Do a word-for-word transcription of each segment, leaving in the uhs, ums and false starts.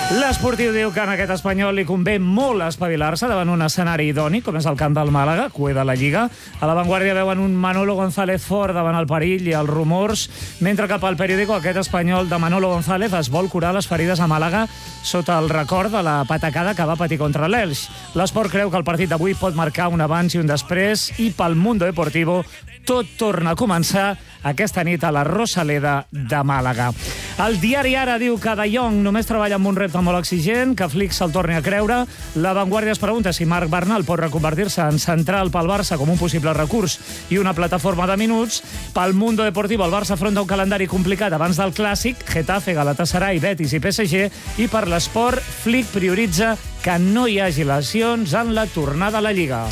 L'esportiu diu que en aquest Espanyol li convé molt espavilar-se davant un escenari idoni, com és el camp del Màlaga, cué de la Lliga. A l'avantguàrdia veuen un Manolo González fort davant el perill i els rumors, mentre que pel periòdico aquest Espanyol de Manolo González es vol curar les ferides a Màlaga sota el record de la patacada que va patir contra l'Elx. L'Esport creu que el partit d'avui pot marcar un abans i un després, i pel Mundo Deportivo tot torna a començar aquesta nit a la Rosaleda de Màlaga. El diari Ara diu que De Jong només treballa amb un repte molt exigent, que Flick se'l torni a creure. La Vanguardia es pregunta si Marc Bernal pot reconvertir-se en central pel Barça com un possible recurs i una plataforma de minuts. Pel Mundo Deportivo, el Barça afronta un calendari complicat abans del Clàssic, Getafe, Galatasaray, Betis i P S G, i per l'Esport, Flick prioritza que no hi hagi lesions en la tornada a la Lliga.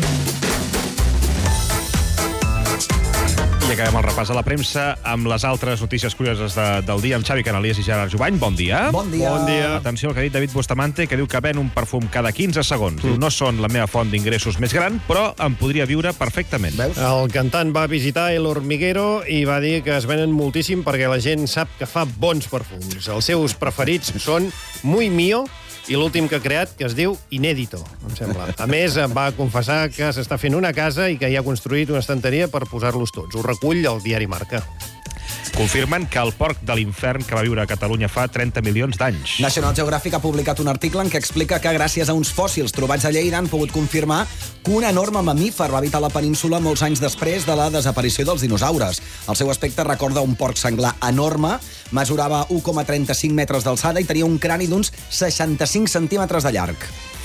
I acabem el repàs a la premsa amb les altres notícies curioses de, del dia amb Xavi Canalies i Gerard Jubany. Bon dia. Bon dia. Bon dia. Atenció al que ha dit David Bustamante, que diu que ven un perfum cada quinze segons. Mm. No són la meva font d'ingressos més gran, però em podria viure perfectament. Veus? El cantant va visitar El Hormiguero i va dir que es venen moltíssim perquè la gent sap que fa bons perfums. Els seus preferits són Muy Mío i l'últim que ha creat, que es diu Inédito, em sembla. A més, va confessar que s'està fent una casa i que hi ha construït una estanteria per posar-los tots. Ho recull el diari Marca. Confirmen que el porc de l'infern que va viure a Catalunya fa trenta milions d'anys. National Geographic ha publicat un article en què explica que gràcies a uns fòssils trobats a Lleida han pogut confirmar que un enorme mamífer va habitar la península molts anys després de la desaparició dels dinosaures. El seu aspecte recorda un porc senglar enorme, mesurava u coma trenta-cinc metres d'alçada i tenia un crani d'uns seixanta-cinc centímetres de llarg.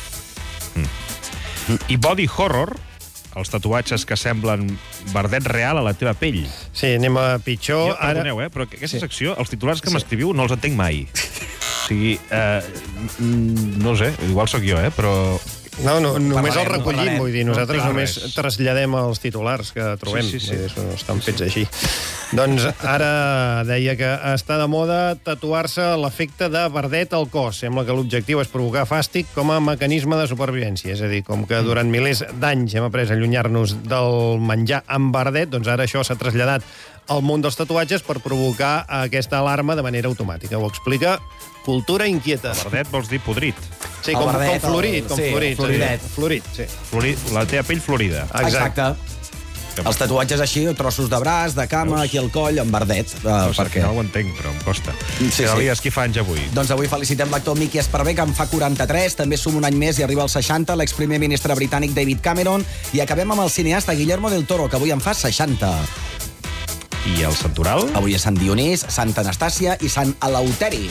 Mm. I body horror, els tatuatges que semblen verdet real a la teva pell. Sí, anem a pitjor. Jo, perdoneu, ara... eh, però aquesta sí. secció, els titulars que Sí. m'escriviu no els entenc mai. O sigui, eh, no ho sé, igual sóc jo, eh, però... No, no, només Parlarem, el recollim, parlarem. vull dir, nosaltres No només res. traslladem els titulars que trobem. Sí, sí, sí. Vull dir, no estan fets així. Doncs ara deia que està de moda tatuar-se l'efecte de verdet al cos. Sembla que l'objectiu és provocar fàstic com a mecanisme de supervivència. És a dir, com que durant milers d'anys hem après a allunyar-nos del menjar amb verdet, doncs ara això s'ha traslladat al món dels tatuatges per provocar aquesta alarma de manera automàtica. Ho explica Cultura Inquieta. Verdet vols dir podrit. Sí, El com, verdet, com florit, el- com sí, florit. floridet. Florit, sí. Florit, la teva pell florida. Exacte. Els tatuatges així, trossos de braç, de cama, aquí al coll, amb verdet. Uh, No sé, per què? no ho entenc, però em costa. Sí, sí. Canalies, qui fa anys avui? Doncs avui felicitem l'actor Mickey Esparvé, que en fa quaranta-tres, també suma un any més i arriba als seixanta, l'exprimer ministre britànic David Cameron, i acabem amb el cineasta Guillermo del Toro, que avui en fa seixanta. I el santoral? Avui és Sant Dionís, Santa Anastàcia i Sant Eleuteri.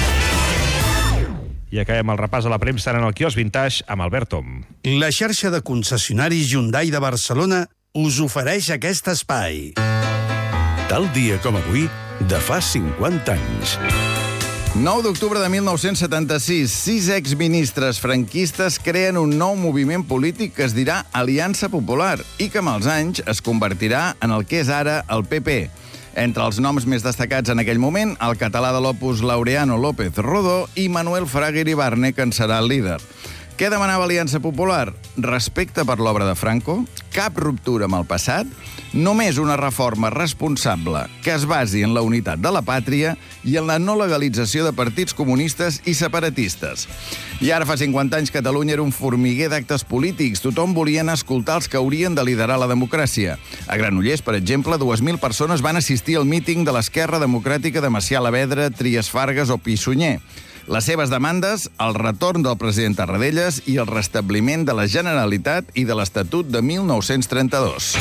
I acabem el repàs a la premsa en el quiosc Vintage amb Albert Tom. La xarxa de concessionaris Hyundai de Barcelona us ofereix aquest espai. Tal dia com avui, de fa cinquanta anys. nou d'octubre de mil nou-cents setanta-sis, sis exministres franquistes creen un nou moviment polític que es dirà Aliança Popular i que amb els anys es convertirà en el que és ara el P P. Entre els noms més destacats en aquell moment, el català de l'Opus Laureano López Rodó i Manuel Fraga Iribarne, que en serà el líder. Què demanava Aliança Popular? Respecte per l'obra de Franco, cap ruptura amb el passat, només una reforma responsable que es basi en la unitat de la pàtria i en la no legalització de partits comunistes i separatistes. I ara fa cinquanta anys Catalunya era un formiguer d'actes polítics. Tothom volien escoltar els que haurien de liderar la democràcia. A Granollers, per exemple, dues mil persones van assistir al míting de l'Esquerra Democràtica de Macià Lavedra, Trias Fargas o Pissunyer. Les seves demandes, el retorn del president Tarradellas i el restabliment de la Generalitat i de l'Estatut de mil nou-cents trenta-dos.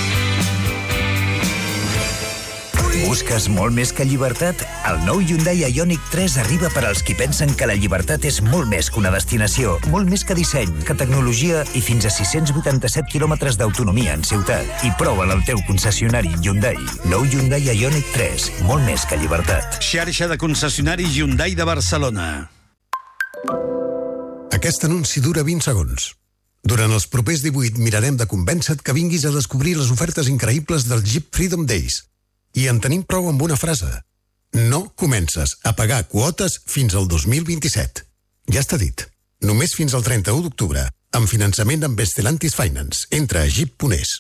Busques molt més que llibertat? El nou Hyundai Ioniq tres arriba per als qui pensen que la llibertat és molt més que una destinació, molt més que disseny, que tecnologia i fins a sis-cents vuitanta-set quilòmetres d'autonomia en ciutat. I prova'l al teu concessionari Hyundai. Nou Hyundai Ioniq tres, molt més que llibertat. Xarxa de concessionaris Hyundai de Barcelona. Aquest anunci dura vint segons. Durant els propers divuit mirarem de convèncer-te que vinguis a descobrir les ofertes increïbles del Jeep Freedom Days. I en tenim prou amb una frase. No comences a pagar quotes fins al dos mil vint-i-set. Ja està dit. Només fins al trenta-u d'octubre. Amb finançament amb Estelantis Finance. Entra a jeep punt es.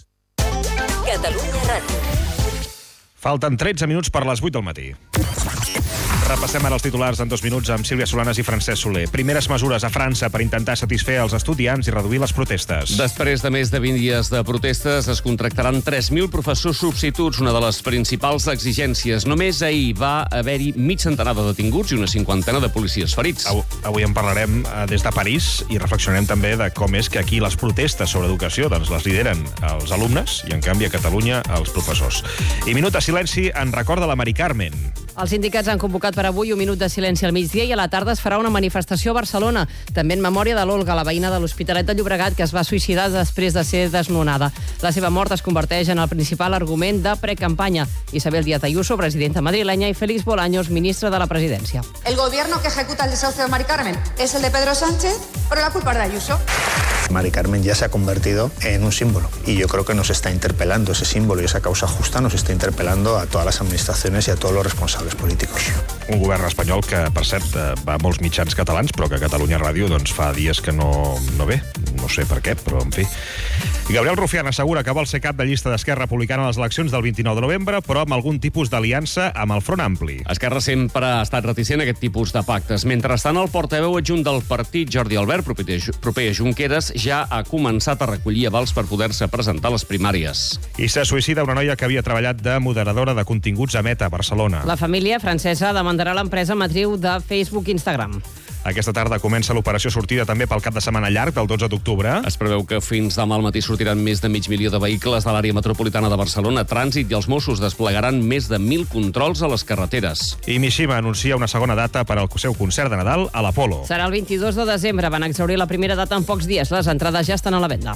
Catalunya Ràdio. Falten tretze minuts per les vuit del matí. Repassem ara els titulars en dos minuts amb Sílvia Solanes i Francesc Soler. Primeres mesures a França per intentar satisfer els estudiants i reduir les protestes. Després de més de vint dies de protestes, es contractaran tres mil professors substituts, una de les principals exigències. Només ahir va haver-hi mig centenar de detinguts i una cinquantena de policies ferits. Avui en parlarem des de París i reflexionem també de com és que aquí les protestes sobre educació doncs les lideren els alumnes i, en canvi, a Catalunya els professors. I minut de silenci en record de la Mari Carmen. Els sindicats han convocat per avui un minut de silenci al migdia i a la tarda es farà una manifestació a Barcelona, també en memòria de l'Olga, la veïna de l'Hospitalet de Llobregat, que es va suïcidar després de ser desnonada. La seva mort es converteix en el principal argument de precampanya. Isabel Díaz Ayuso, presidenta madrilenya, i Félix Bolaños, ministre de la Presidència. El gobierno que ejecuta el desahucio de Mari Carmen es el de Pedro Sánchez, pero la culpa es de Ayuso. Mari Carmen ya se ha convertido en un símbolo y yo creo que nos está interpelando ese símbolo y esa causa justa nos está interpelando a todas las administraciones y a todos los responsables políticos. Un govern espanyol que, per cert, va a molts mitjans catalans, però que Catalunya Ràdio doncs, fa dies que no, no ve. No sé per què, però en fi. Gabriel Rufián assegura que vol ser cap de llista d'Esquerra Republicana a les eleccions del vint-i-nou de novembre, però amb algun tipus d'aliança amb el Front Ampli. Esquerra sempre ha estat reticent a aquest tipus de pactes. Mentrestant, el portaveu adjunt del partit, Jordi Albert, proper a Junqueras, ja ha començat a recollir avals per poder-se presentar a les primàries. I se suïcida una noia que havia treballat de moderadora de continguts a Meta, a Barcelona. La família francesa demandarà l'empresa matriu de Facebook i Instagram. Aquesta tarda comença l'operació sortida també pel cap de setmana llarg del dotze d'octubre. Es preveu que fins demà al matí sortiran més de mig milió de vehicles de l'àrea metropolitana de Barcelona. Trànsit i els Mossos desplegaran més de mil controls a les carreteres. I Mishima anuncia una segona data per al seu concert de Nadal a l'Apolo. Serà el vint-i-dos de desembre. Van exhaurir la primera data en pocs dies. Les entrades ja estan a la venda.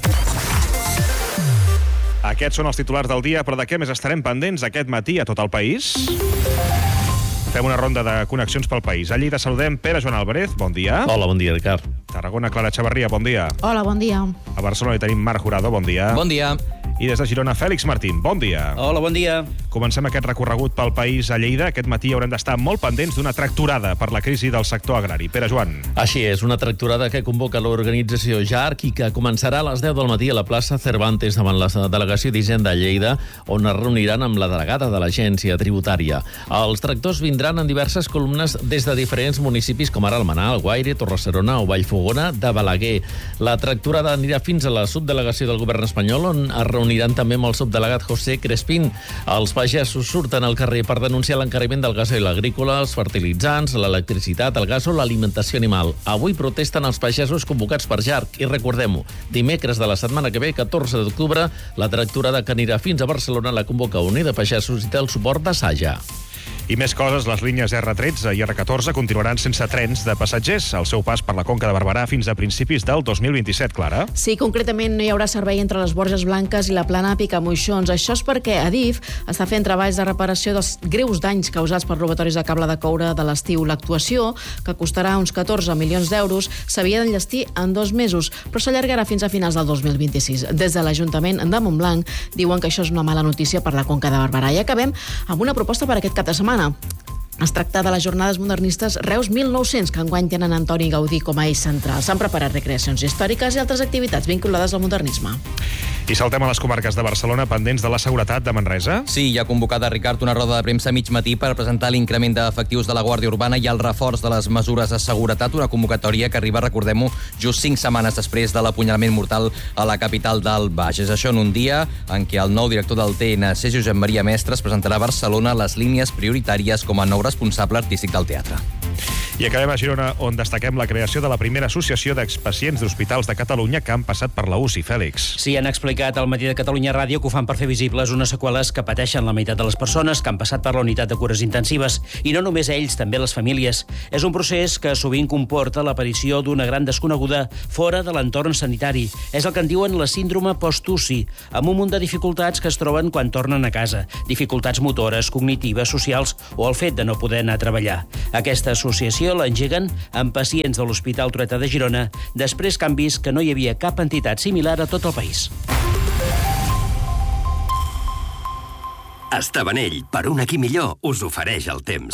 Aquests són els titulars del dia, però de què més estarem pendents aquest matí a tot el país? Fem una ronda de connexions pel país. A Lleida saludem Pere Joan Álvarez, bon dia. Hola, bon dia, Ricard. Tarragona, Clara Chavarria, bon dia. Hola, bon dia. A Barcelona hi tenim Marc Jurado, bon dia. Bon dia. I des de Girona, Fèlix Martín, bon dia. Hola, bon dia. Comencem aquest recorregut pel país a Lleida. Aquest matí haurem d'estar molt pendents d'una tracturada per la crisi del sector agrari. Pere Joan. Així és, una tracturada que convoca l'organització J A R C i que començarà a les deu del matí a la plaça Cervantes davant la delegació d'Hisenda a Lleida, on es reuniran amb la delegada de l'agència tributària. Els tractors vindran en diverses columnes des de diferents municipis com ara Almenar, Alguaire, Torre-serona o Vallfogona de Balaguer. La tracturada anirà fins a la subdelegació del govern espanyol, on es reuniran també amb el subdelegat José Crespín. Els pagesos surten al carrer per denunciar l'encariment del gasoil agrícola, els fertilitzants, l'electricitat, el gas o l'alimentació animal. Avui protesten els pagesos convocats per J A R C i recordem-ho, dimecres de la setmana que ve, catorze d'octubre, la tracturada que anirà fins a Barcelona la convoca Unió de Pagesos i té el suport de Saja. I més coses, les línies erre tretze i erre catorze continuaran sense trens de passatgers al seu pas per la Conca de Barberà fins a principis del dos mil vint-i-set, Clara. Sí, concretament no hi haurà servei entre les Borges Blanques i la Plana Picamoixons. Això és perquè Adif està fent treballs de reparació dels greus danys causats per robatoris de cable de coure de l'estiu. L'actuació, que costarà uns catorze milions d'euros, s'havia d'enllestir en dos mesos, però s'allargarà fins a finals del dos mil vint-i-sis. Des de l'Ajuntament de Montblanc diuen que això és una mala notícia per la Conca de Barberà. I acabem amb una proposta per aquest cap de setmana. Es tracta de les jornades modernistes Reus mil nou-cents, que enguany tenen Antoni Gaudí com a eix central. S'han preparat recreacions històriques i altres activitats vinculades al modernisme. I saltem a les comarques de Barcelona, pendents de la seguretat de Manresa. Sí, hi ha convocada, Ricard, una roda de premsa a mig matí per presentar l'increment d'efectius de la Guàrdia Urbana i el reforç de les mesures de seguretat, una convocatòria que arriba, recordem-ho, just cinc setmanes després de l'apunyalament mortal a la capital del Bages. Això en un dia en què el nou director del T N C, Josep Maria Mestres, presentarà a Barcelona les línies prioritàries com a nou responsable artístic del teatre. I acabem a Girona, on destaquem la creació de la primera associació d'expacients d'hospitals de Catalunya que han passat per la U C I, Fèlix. Sí, han explicat al Matí de Catalunya Ràdio que ho fan per fer visibles unes seqüeles que pateixen la meitat de les persones que han passat per la unitat de cures intensives. I no només ells, també les famílies. És un procés que sovint comporta l'aparició d'una gran desconeguda fora de l'entorn sanitari. És el que en diuen la síndrome post-U C I, amb un munt de dificultats que es troben quan tornen a casa. Dificultats motores, cognitives, socials o el fet de no poder anar a treballar. Aquesta associació l'engeguen amb pacients de l'Hospital Trueta de Girona, després que han vist que no hi havia cap entitat similar a tot el país. Estabanell, per un aquí millor, us ofereix el temps.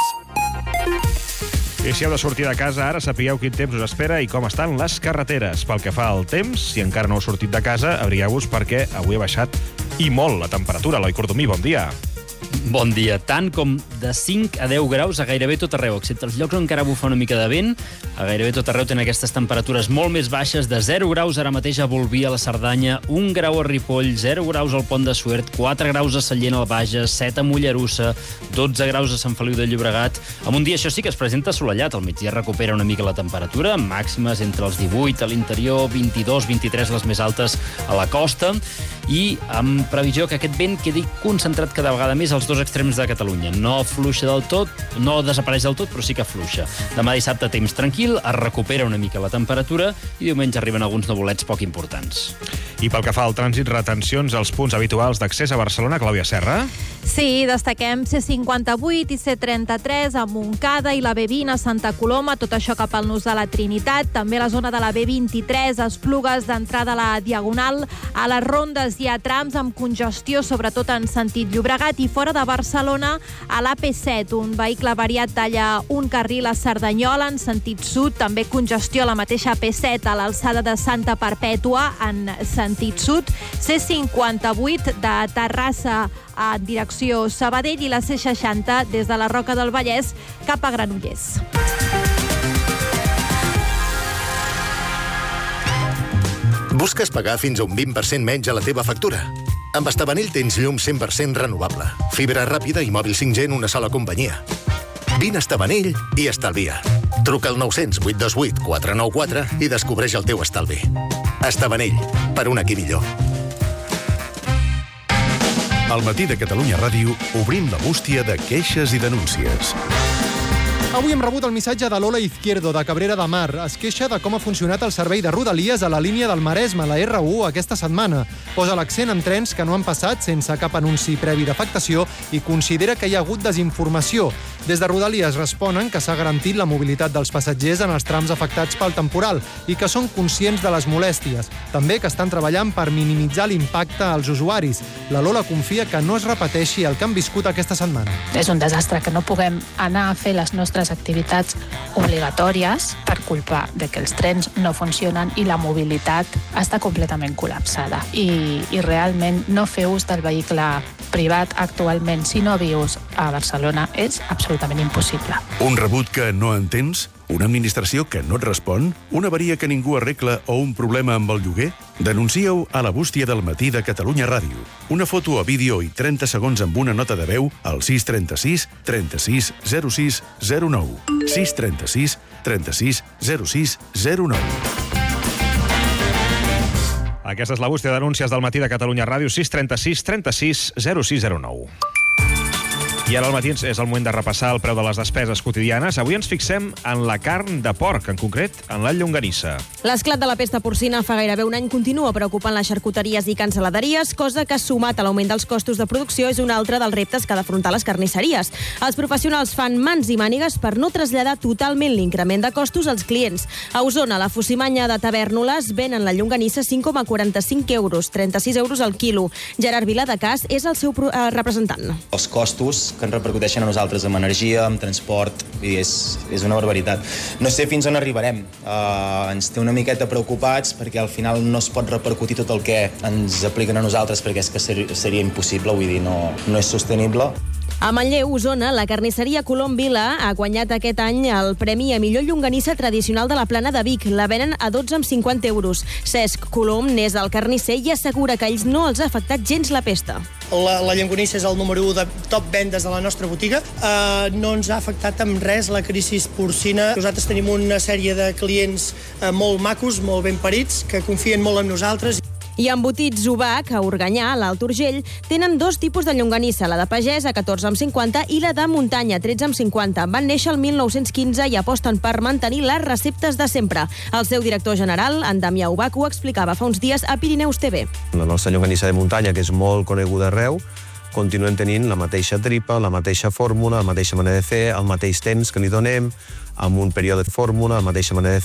I si heu de sortir de casa ara, sapigueu quin temps us espera i com estan les carreteres. Pel que fa al temps, si encara no heu sortit de casa, abrigueu-vos perquè avui ha baixat i molt la temperatura. Eloi Cordomí, bon dia. Bon dia. Tant com de cinc a deu graus a gairebé tot arreu, excepte els llocs on encara bufa una mica de vent. A gairebé tot arreu tenen aquestes temperatures molt més baixes, de zero graus ara mateix a Bolvir, a la Cerdanya, un grau a Ripoll, zero graus al Pont de Suert, quatre graus a Sallent, al Bages, set a Mollerussa, dotze graus a Sant Feliu de Llobregat. Amb un dia, això sí, que es presenta assolellat. Al migdia recupera una mica la temperatura, màximes entre els divuit a l'interior, vint-i-dos, vint-i-tres les més altes a la costa, i amb previsió que aquest vent quedi concentrat cada vegada més als dos extrems de Catalunya. No fluixa del tot, no desapareix del tot, però sí que fluixa. Demà dissabte temps tranquil, es recupera una mica la temperatura i diumenge arriben alguns nuvolets poc importants. I pel que fa al trànsit, retencions als punts habituals d'accés a Barcelona, Clàudia Serra? Sí, destaquem C cinquanta-vuit i C trenta-tres a Montcada i la B vint a Santa Coloma, tot això cap al nus de la Trinitat. També la zona de la B vint-i-tres, Esplugues d'entrada a la Diagonal. A les rondes hi ha trams amb congestió, sobretot en sentit Llobregat, i fora de Barcelona a l'A P set. Un vehicle variat talla un carril a Cerdanyola en sentit sud, també congestió a la mateixa A P set a l'alçada de Santa Perpètua en sentit sud. C cinquanta-vuit de Terrassa en direcció Sabadell i la C seixanta des de la Roca del Vallès cap a Granollers. Busques pagar fins a un vint per cent menys a la teva factura? Amb Estabanell tens llum cent per cent renovable, fibra ràpida i mòbil cinc G en una sola companyia. Vine a Estabanell i estalvia. Truca al nou cents, vuit dos vuit, quatre nou quatre i descobreix el teu estalvi. Estabanell, per un aquí millor. Al matí de Catalunya Ràdio obrim la bústia de queixes i denúncies. Avui hem rebut el missatge de Lola Izquierdo, de Cabrera de Mar. Es queixa de com ha funcionat el servei de Rodalies a la línia del Maresme, la R u, aquesta setmana. Posa l'accent en trens que no han passat sense cap anunci previ d'afectació i considera que hi ha hagut desinformació. Des de Rodalies responen que s'ha garantit la mobilitat dels passatgers en els trams afectats pel temporal i que són conscients de les molèsties. També que estan treballant per minimitzar l'impacte als usuaris. La Lola confia que no es repeteixi el que han viscut aquesta setmana. És un desastre que no puguem anar a fer les nostres activitats obligatòries per culpa de que els trens no funcionen i la mobilitat està completament col·lapsada. I, i realment no fer ús del vehicle privat actualment, si no vius a Barcelona, és absolutament impossible. Un rebut que no entens? Una administració que no et respon? Una avaria que ningú arregla o un problema amb el lloguer? Denuncia-ho a la bústia del matí de Catalunya Ràdio. Una foto a vídeo i trenta segons amb una nota de veu al sis trenta-sis trenta-sis zero sis zero nou. sis trenta-sis trenta-sis zero sis zero nou. Aquesta és la bústia de denúncies del matí de Catalunya Ràdio, sis trenta-sis trenta-sis zero sis zero nou. I ara al matí és el moment de repassar el preu de les despeses quotidianes. Avui ens fixem en la carn de porc, en concret en la llonganissa. L'esclat de la pesta porcina fa gairebé un any continua preocupant les xarcuteries i cancel·laderies, cosa que, sumat a l'augment dels costos de producció, és un altre dels reptes que ha d'afrontar les carnisseries. Els professionals fan mans i mànigues per no traslladar totalment l'increment de costos als clients. A Osona, la Fusimanya de Tavèrnoles venen la llonganissa cinc coma quaranta-cinc euros, trenta-sis euros al quilo. Gerard Viladecàs és el seu eh, representant. Els costos que ens repercuteixen a nosaltres amb energia, amb transport, i és, és una barbaritat. No sé fins on arribarem. Uh, ens té una miqueta preocupats perquè al final no es pot repercutir tot el que ens apliquen a nosaltres perquè és que ser, seria impossible, vull dir, no, no és sostenible. A Manlleu, Osona, la carnisseria Colom Vila ha guanyat aquest any el premi a millor llonganissa tradicional de la Plana de Vic. La venen a dotze coma cinquanta euros. Cesc Colom n'és el carnisser i assegura que a ells no els ha afectat gens la pesta. La, la llonganissa és el número u de top vendes de la nostra botiga. Uh, no ens ha afectat amb res la crisi porcina. Nosaltres tenim una sèrie de clients uh, molt macos, molt ben parits, que confien molt en nosaltres. I embotits Ubac, a Organyà, a l'Alt Urgell, tenen dos tipus de llonganissa, la de pagès a catorze coma cinquanta i la de muntanya, tretze coma cinquanta. Van néixer el mil nou-cents quinze i aposten per mantenir les receptes de sempre. El seu director general, en Damià Ubac, ho explicava fa uns dies a Pirineus T V. La nostra llonganissa de muntanya, que és molt coneguda arreu, continuem tenint la mateixa tripa, la mateixa fórmula, la mateixa manera de fer, el mateix temps que li donem, amb un període de fórmula, la mateixa manera de